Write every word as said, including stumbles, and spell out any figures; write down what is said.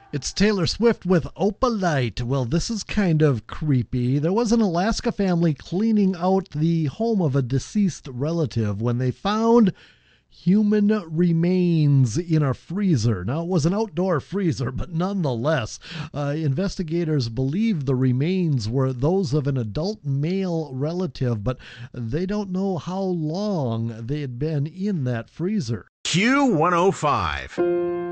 It's Taylor Swift with Opalite. Well, this is kind of creepy. There was an Alaska family cleaning out the home of a deceased relative when they found human remains in a freezer. Now, it was an outdoor freezer, but nonetheless, uh, investigators believe the remains were those of an adult male relative, but they don't know how long they had been in that freezer. Q one oh five.